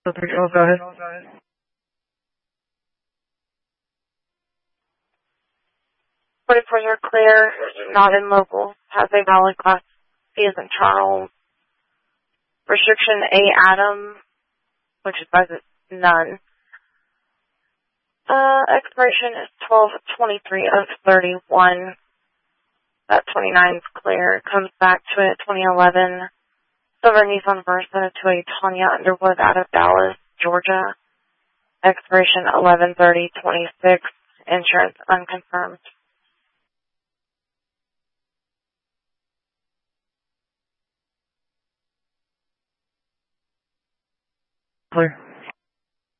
Oh, go ahead. 44s are clear, not in local, has a valid class C as in Charles. Restriction A Adam, which advises none. Expiration is 12/23 of 31. That 29 is clear. Comes back to it 2011. Silver Nissan Versa to a Tanya Underwood out of Dallas, Georgia. Expiration 11/30/26. Insurance unconfirmed. Clear.